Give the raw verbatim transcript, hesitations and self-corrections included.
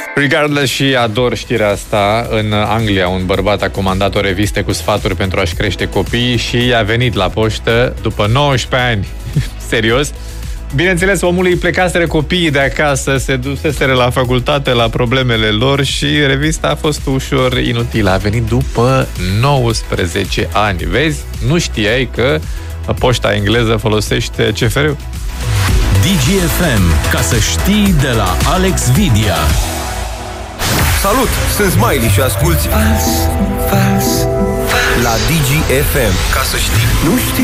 Regardless și ador știrea asta. În Anglia, un bărbat a comandat o revistă cu sfaturi pentru a-și crește copiii și a venit la poștă după nouăsprezece ani. Serios? Bineînțeles, omul îi plecaseră copiii de acasă, se duseseră la facultate, la problemele lor și revista a fost ușor inutilă. A venit după nouăsprezece ani. Vezi? Nu știai că poșta engleză folosește C F R-ul? D G F M, ca să știi, de la Alex Vidia. Salut, sunt Smiley și asculti Fals, Fals, la D G F M. Ca să știi, nu știi.